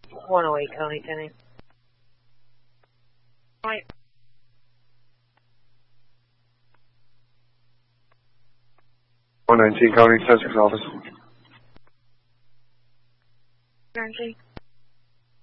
108 County Tenny. Right. 119 County Sussex office. Guernsey.